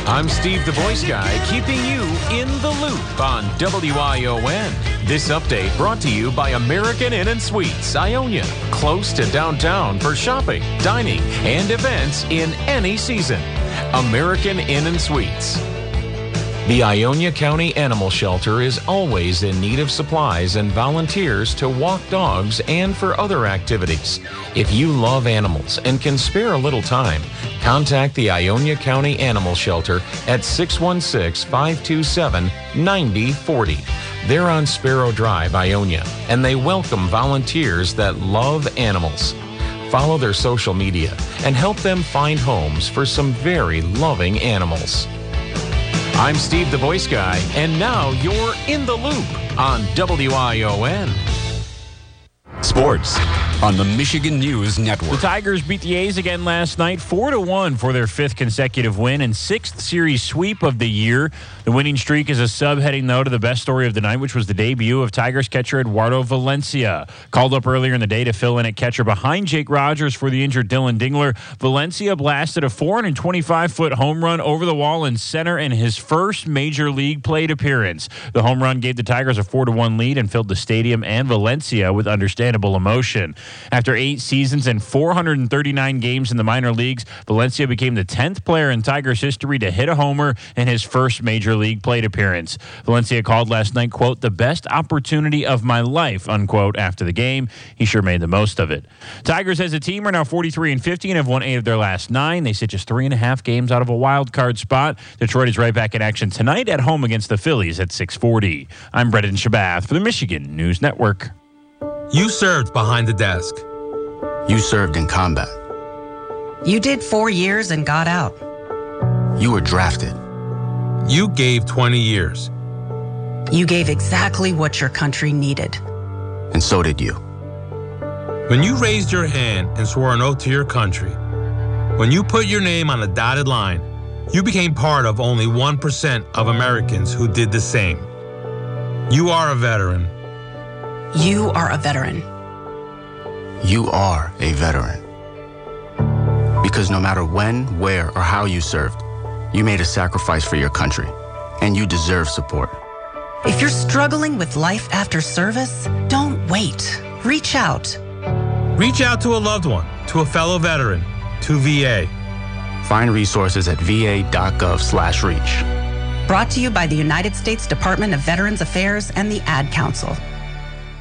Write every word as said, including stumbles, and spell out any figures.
I'm Steve the Voice Guy, keeping you in the loop on W I O N. This update brought to you by American Inn and Suites, Ionia, close to downtown for shopping, dining, and events in any season. American Inn and Suites. The Ionia County Animal Shelter is always in need of supplies and volunteers to walk dogs and for other activities. If you love animals and can spare a little time, contact the Ionia County Animal Shelter at six one six, five two seven, nine zero four zero. They're on Sparrow Drive, Ionia, and they welcome volunteers that love animals. Follow their social media and help them find homes for some very loving animals. I'm Steve the Voice Guy, and now you're in the loop on W I O N. Sports on the Michigan News Network. The Tigers beat the A's again last night, four to one for their fifth consecutive win and sixth series sweep of the year. The winning streak is a subheading, though, to the best story of the night, which was the debut of Tigers catcher Eduardo Valencia. Called up earlier in the day to fill in at catcher behind Jake Rogers for the injured Dylan Dingler, Valencia blasted a four hundred twenty-five foot home run over the wall in center in his first major league plate appearance. The home run gave the Tigers a four to one lead and filled the stadium and Valencia with understandable emotion. After eight seasons and four hundred thirty-nine games in the minor leagues, Valencia became the tenth player in Tigers history to hit a homer in his first major league plate appearance. Valencia called last night, quote, the best opportunity of my life, unquote, after the game. He sure made the most of it. Tigers as a team are now forty-three and fifty and have won eight of their last nine. They sit just three and a half games out of a wild card spot. Detroit is right back in action tonight at home against the Phillies at six forty. I'm Brendan Shabath for the Michigan News Network. You served behind the desk. You served in combat. You did four years and got out. You were drafted. You gave twenty years. You gave exactly what your country needed. And so did you. When you raised your hand and swore an oath to your country, when you put your name on a dotted line, you became part of only one percent of Americans who did the same. You are a veteran. You are a veteran. You are a veteran. Because no matter when, where, or how you served, you made a sacrifice for your country, and you deserve support. If you're struggling with life after service, don't wait. Reach out. Reach out to a loved one, to a fellow veteran, to V A. Find resources at va.gov slash reach. Brought to you by the United States Department of Veterans Affairs and the Ad Council.